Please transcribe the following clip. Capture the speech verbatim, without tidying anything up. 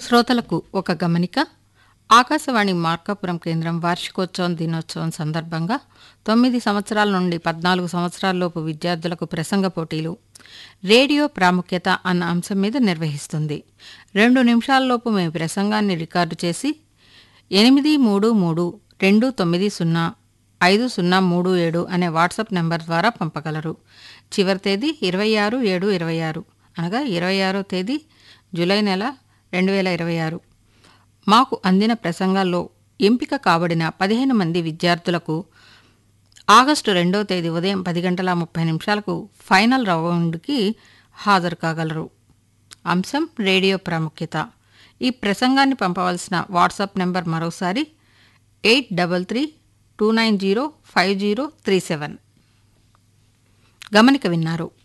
శ్రోతలకు ఒక గమనిక. ఆకాశవాణి మార్కాపురం కేంద్రం వార్షికోత్సవం దినోత్సవం సందర్భంగా తొమ్మిది సంవత్సరాల నుండి పద్నాలుగు సంవత్సరాలలోపు విద్యార్థులకు ప్రసంగ పోటీలు రేడియో ప్రాముఖ్యత అన్న అంశం మీద నిర్వహిస్తుంది. రెండు నిమిషాలలోపు మీ ప్రసంగాన్ని రికార్డు చేసి ఎనిమిది మూడు మూడు రెండు తొమ్మిది సున్నా ఐదు సున్నా మూడు ఏడు అనే వాట్సాప్ నెంబర్ ద్వారా పంపగలరు. చివరి తేదీ ఇరవై ఆరు ఏడు ఇరవై ఆరు అనగా ఇరవై ఆరో తేదీ జూలై నెల రెండు వేల ఇరవై ఆరు. మాకు అందిన ప్రసంగాల్లో ఎంపిక కాబడిన పదిహేను మంది విద్యార్థులకు ఆగస్టు రెండో తేదీ ఉదయం పది గంటల ముప్పై నిమిషాలకు ఫైనల్ రౌండ్కి హాజరు కాగలరు. అంశం రేడియో ప్రాముఖ్యత. ఈ ప్రసంగాన్ని పంపవలసిన వాట్సాప్ నెంబర్ మరోసారి eight double three two nine zero five zero three seven. గమనిక విన్నారు.